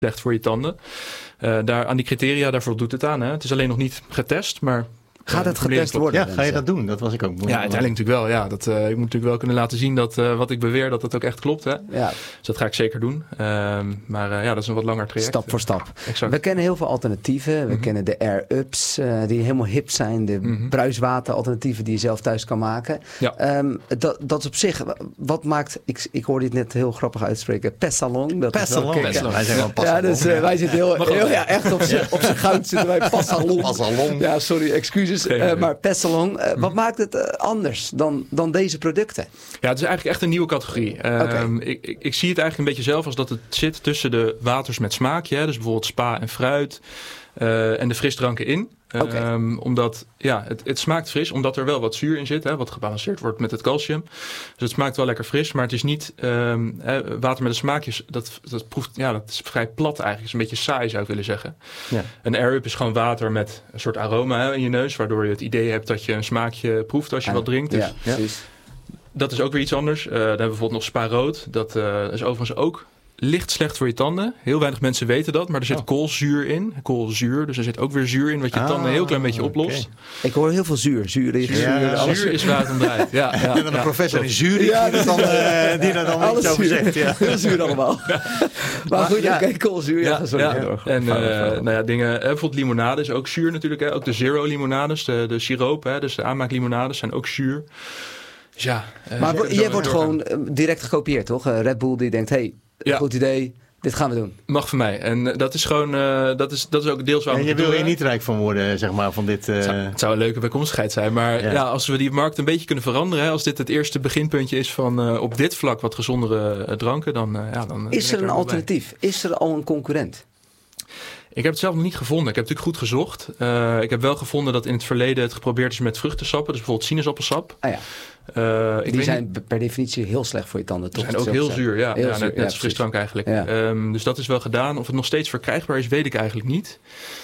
slecht voor je tanden. Aan die criteria, daar voldoet het aan. Hè? Het is alleen nog niet getest, maar... Gaat het getest worden? Ja, ga je dat doen? Dat was ik ook. Ja, uiteindelijk natuurlijk wel. Ja, ik moet natuurlijk wel kunnen laten zien dat wat ik beweer, dat ook echt klopt. Hè? Ja. Dus dat ga ik zeker doen. Maar dat is een wat langer traject. Stap voor stap. Exact. We kennen heel veel alternatieven. We kennen de air-ups die helemaal hip zijn. De bruiswater-alternatieven die je zelf thuis kan maken. Ja. Dat is op zich. Wat maakt... Ik hoorde dit net heel grappig uitspreken. Pessalong. Pessalong. Wij zeggen wel Passalong. Ja, dus wij zitten heel echt op zijn goud zitten wij. Passalong. Ja, sorry, excuses. Maar Pessalong, wat maakt het anders dan deze producten? Ja, het is eigenlijk echt een nieuwe categorie. Ik zie het eigenlijk een beetje zelf als dat het zit tussen de waters met smaakje. Hè, dus bijvoorbeeld spa en fruit en de frisdranken in. Omdat het smaakt fris, omdat er wel wat zuur in zit, hè, wat gebalanceerd wordt met het calcium. Dus het smaakt wel lekker fris, maar het is niet water met een smaakje. Dat is vrij plat eigenlijk. Het is een beetje saai, zou ik willen zeggen. Ja. Een air-up is gewoon water met een soort aroma in je neus, waardoor je het idee hebt dat je een smaakje proeft als je wat drinkt. Dus dat is ook weer iets anders. Dan hebben we bijvoorbeeld nog Spa Rood. Dat is overigens ook licht slecht voor je tanden. Heel weinig mensen weten dat, maar er zit koolzuur in. Koolzuur, dus er zit ook weer zuur in wat je tanden een heel klein beetje oplost. Okay. Ik hoor heel veel zuur. Zuur is waar het om draait. Ja, en dan een professor in zuur die daar dan iets over zegt. Ja. Heel zuur allemaal. Maar goed, koolzuur. Ja, sorry. En dingen, bijvoorbeeld limonade is ook zuur natuurlijk. Hè. Ook de zero limonades, de siroop, dus de aanmaaklimonades zijn ook zuur. Dus maar jij wordt gewoon direct gekopieerd, toch? Red Bull die denkt, goed idee, dit gaan we doen. Mag van mij. En dat is gewoon, dat is ook deels waarom. En je wil er niet rijk van worden, zeg maar, van dit. Het zou een leuke bijkomstigheid zijn. Maar als we die markt een beetje kunnen veranderen, als dit het eerste beginpuntje is van op dit vlak wat gezondere dranken, dan. Is er een alternatief? Is er al een concurrent? Ik heb het zelf nog niet gevonden. Ik heb natuurlijk goed gezocht. Ik heb wel gevonden dat in het verleden het geprobeerd is met vruchtensappen. Dus bijvoorbeeld sinaasappelsap. Die zijn per definitie heel slecht voor je tanden. Die zijn ook heel zuur. Net als frisdrank eigenlijk. Ja. Dus dat is wel gedaan. Of het nog steeds verkrijgbaar is, weet ik eigenlijk niet.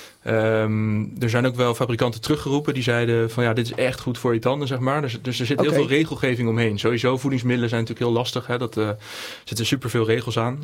Er zijn ook wel fabrikanten teruggeroepen die zeiden van dit is echt goed voor je tanden, zeg maar. Dus er zit heel veel regelgeving omheen. Sowieso voedingsmiddelen zijn natuurlijk heel lastig. Hè? Er zitten superveel regels aan.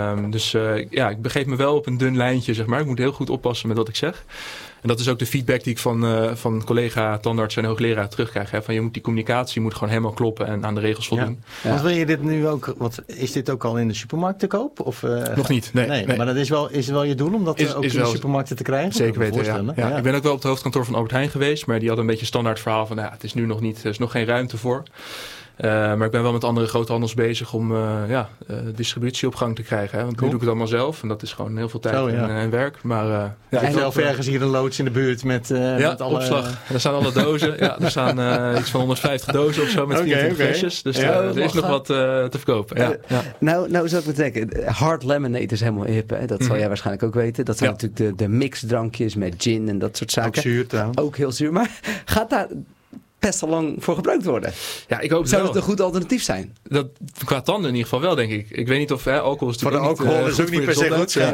Ik begeef me wel op een dun lijntje, zeg maar. Ik moet heel goed oppassen met wat ik zeg. En dat is ook de feedback die ik van collega tandartsen en hoogleraar terugkrijg. Hè? Van die communicatie moet gewoon helemaal kloppen en aan de regels voldoen. Ja. Want wil je dit nu ook? Is dit ook al in de supermarkt te koop? Of, nog niet. Nee. Maar dat is wel je doel om dat ook in de supermarkten te krijgen? Zeker weten. Ja. Ik ben ook wel op het hoofdkantoor van Albert Heijn geweest, maar die had een beetje een standaard verhaal van het is nu nog niet, er is nog geen ruimte voor. Maar ik ben wel met andere groothandels bezig om distributie op gang te krijgen. Hè? Want nu doe ik het allemaal zelf. En dat is gewoon heel veel tijd en werk. Maar je hebt zelf ergens hier een loods in de buurt met alle... opslag. En daar staan alle dozen. Er staan iets van 150 dozen of zo met 24 flesjes. Dus er is nog wat te verkopen. Nou zou ik me denken. Hard lemonade is helemaal hip. Hè? Dat zal jij waarschijnlijk ook weten. Dat zijn natuurlijk de mixdrankjes met gin en dat soort zaken. Ook zuur trouwens. Ook heel zuur. Maar gaat daar Pessalong voor gebruikt worden? Ja, ik hoop Zou het een goed alternatief zijn? Dat, qua tanden in ieder geval wel, denk ik. Ik weet niet of alcohol is voor de alcohol is ook niet per se goed.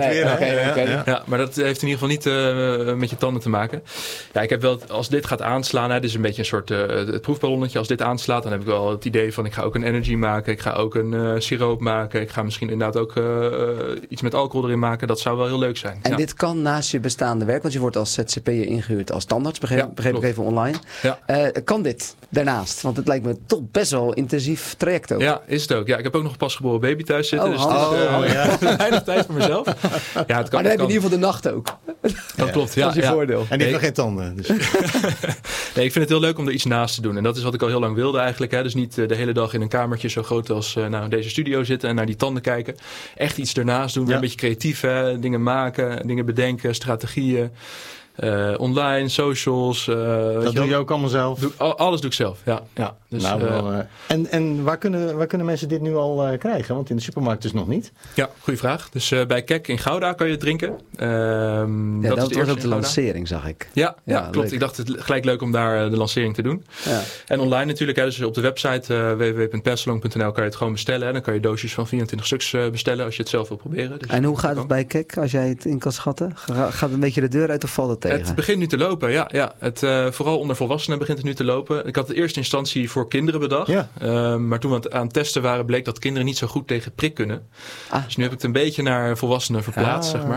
Ja, maar dat heeft in ieder geval niet met je tanden te maken. Ja, ik heb wel, als dit gaat aanslaan, dit is een beetje een soort het proefballonnetje. Als dit aanslaat, dan heb ik wel het idee van ik ga ook een energy maken. Ik ga ook een siroop maken. Ik ga misschien inderdaad ook iets met alcohol erin maken. Dat zou wel heel leuk zijn. En dit kan naast je bestaande werk, want je wordt als ZZP'er ingehuurd als tandarts, begreep ik even online. Ja. Kan dit daarnaast? Want het lijkt me toch best wel intensief traject ook. Ja, is het ook. Ja, ik heb ook nog een pasgeboren baby thuis zitten. Weinig tijd voor mezelf. Maar dan heb je in ieder geval de nacht ook. Dat klopt. Dat is je voordeel. En die heeft nog geen tanden. Dus. Nee, ik vind het heel leuk om er iets naast te doen. En dat is wat ik al heel lang wilde eigenlijk. Hè. Dus niet de hele dag in een kamertje zo groot als deze studio zitten en naar die tanden kijken. Echt iets ernaast doen. Weer een beetje creatief. Hè. Dingen maken, dingen bedenken, strategieën. Online, socials. Dat doe je ook allemaal zelf? Alles doe ik zelf, ja. Dus, en waar kunnen mensen dit nu al krijgen? Want in de supermarkt dus nog niet. Ja, goede vraag. Dus bij Kek in Gouda kan je het drinken. Dat was ook de lancering, zag ik. Ja, klopt. Leuk. Ik dacht het gelijk leuk om daar de lancering te doen. Ja. En online natuurlijk, dus op de website www.pessalong.nl kan je het gewoon bestellen. En dan kan je doosjes van 24 stuks bestellen als je het zelf wil proberen. Dus en hoe gaat het bij Kek als jij het in kan schatten? Gaat een beetje de deur uit of valt het tegen? tegen? Het begint nu te lopen, ja. Vooral onder volwassenen begint het nu te lopen. Ik had het in eerste instantie voor kinderen bedacht. Ja. Maar toen we aan het testen waren, bleek dat kinderen niet zo goed tegen prik kunnen. Dus nu heb ik het een beetje naar volwassenen verplaatst, zeg maar.